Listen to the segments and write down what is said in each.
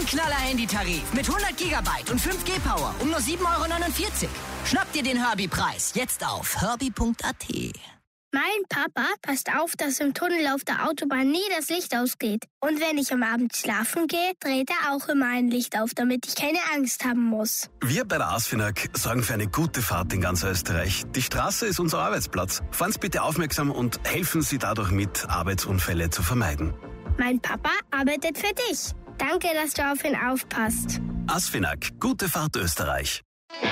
Knaller-Handytarif mit 100 GB und 5G-Power um nur 7,49 €. Schnapp dir den Herbie-Preis jetzt auf herbie.at. Mein Papa passt auf, dass im Tunnel auf der Autobahn nie das Licht ausgeht. Und wenn ich am Abend schlafen gehe, dreht er auch immer ein Licht auf, damit ich keine Angst haben muss. Wir bei der ASFINAG sorgen für eine gute Fahrt in ganz Österreich. Die Straße ist unser Arbeitsplatz. Fahren Sie bitte aufmerksam und helfen Sie dadurch mit, Arbeitsunfälle zu vermeiden. Mein Papa arbeitet für dich. Danke, dass du auf ihn aufpasst. ASFINAG, gute Fahrt Österreich.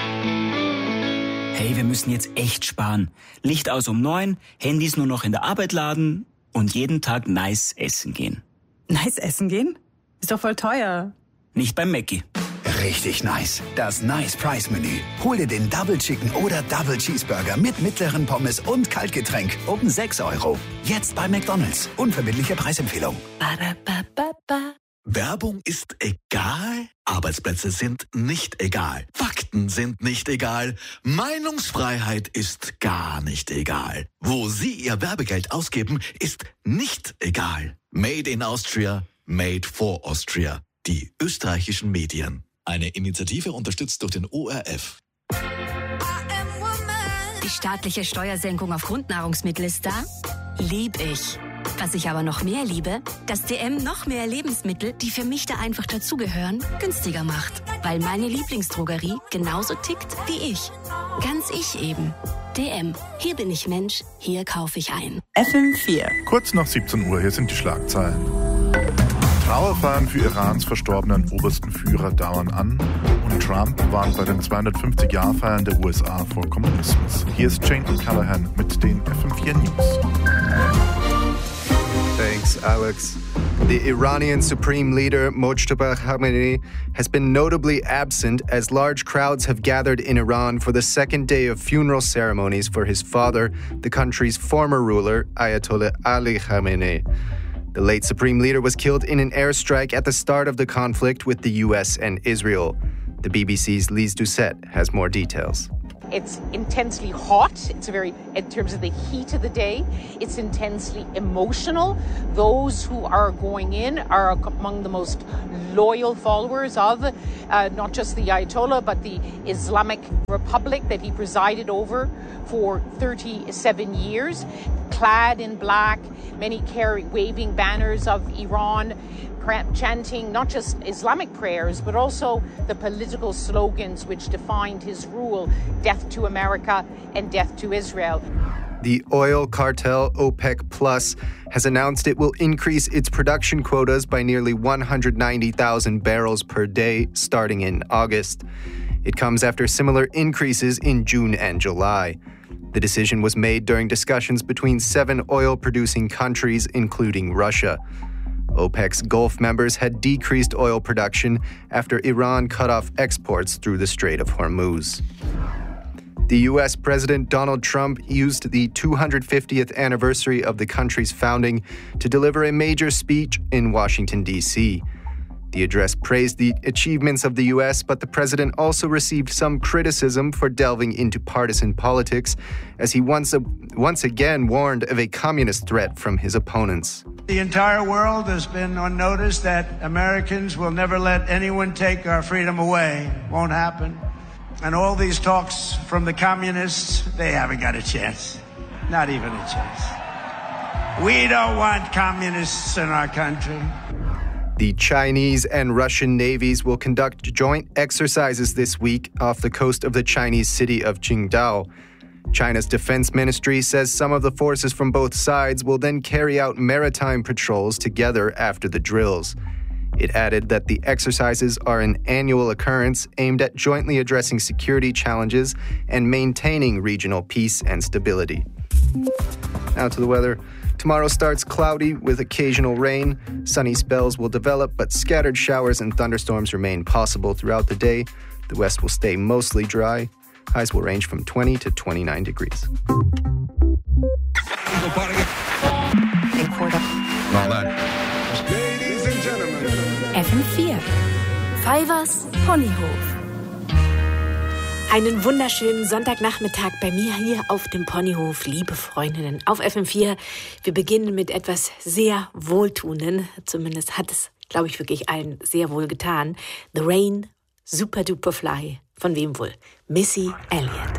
Hey, wir müssen jetzt echt sparen. Licht aus um 9, Handys nur noch in der Arbeit laden und jeden Tag nice essen gehen. Nice essen gehen? Ist doch voll teuer. Nicht beim Mackie. Richtig nice. Das Nice-Price-Menü. Hol dir den Double Chicken oder Double Cheeseburger mit mittleren Pommes und Kaltgetränk um 6 €. Jetzt bei McDonald's. Unverbindliche Preisempfehlung. Ba-da-ba-ba-ba. Werbung ist egal, Arbeitsplätze sind nicht egal, Fakten sind nicht egal, Meinungsfreiheit ist gar nicht egal. Wo Sie Ihr Werbegeld ausgeben, ist nicht egal. Made in Austria, made for Austria. Die österreichischen Medien. Eine Initiative unterstützt durch den ORF. Die staatliche Steuersenkung auf Grundnahrungsmittel ist da? Lieb ich. Was ich aber noch mehr liebe, dass DM noch mehr Lebensmittel, die für mich da einfach dazugehören, günstiger macht. Weil meine Lieblingsdrogerie genauso tickt wie ich. Ganz ich eben. DM. Hier bin ich Mensch, hier kaufe ich ein. FM4. Kurz nach 17 Uhr, hier sind die Schlagzeilen. Trauerfeiern für Irans verstorbenen obersten Führer dauern an und Trump warnt bei den 250-Jahr-Feiern der USA vor Kommunismus. Hier ist Jane Callahan mit den FM4 News. Thanks, Alex. The Iranian Supreme Leader Mojtaba Khamenei has been notably absent as large crowds have gathered in Iran for the second day of funeral ceremonies for his father, the country's former ruler, Ayatollah Ali Khamenei. The late Supreme Leader was killed in an airstrike at the start of the conflict with the US and Israel. The BBC's Lise Doucette has more details. It's intensely hot. It's in terms of the heat of the day, it's intensely emotional. Those who are going in are among the most loyal followers of not just the Ayatollah, but the Islamic Republic that he presided over for 37 years. Clad in black, many waving banners of Iran, chanting not just Islamic prayers, but also the political slogans which defined his rule, death to America and death to Israel. The oil cartel OPEC Plus has announced it will increase its production quotas by nearly 190,000 barrels per day starting in August. It comes after similar increases in June and July. The decision was made during discussions between 7 oil-producing countries, including Russia. OPEC's Gulf members had decreased oil production after Iran cut off exports through the Strait of Hormuz. The U.S. President Donald Trump used the 250th anniversary of the country's founding to deliver a major speech in Washington, D.C. The address praised the achievements of the U.S., but the president also received some criticism for delving into partisan politics, as he once again warned of a communist threat from his opponents. The entire world has been on notice that Americans will never let anyone take our freedom away. Won't happen. And all these talks from the communists, they haven't got a chance. Not even a chance. We don't want communists in our country. The Chinese and Russian navies will conduct joint exercises this week off the coast of the Chinese city of Qingdao. China's defense ministry says some of the forces from both sides will then carry out maritime patrols together after the drills. It added that the exercises are an annual occurrence aimed at jointly addressing security challenges and maintaining regional peace and stability. Now to the weather. Tomorrow starts cloudy with occasional rain. Sunny spells will develop, but scattered showers and thunderstorms remain possible throughout the day. The west will stay mostly dry. Highs will range from 20 to 29 degrees. Ladies and gentlemen. FM4. Fivers Ponyhof. Einen wunderschönen Sonntagnachmittag bei mir hier auf dem Ponyhof, liebe Freundinnen, auf FM4. Wir beginnen mit etwas sehr Wohltuenden. Zumindest hat es, glaube ich, wirklich allen sehr wohl getan. The Rain, Super Duper Fly. Von wem wohl? Missy Elliott.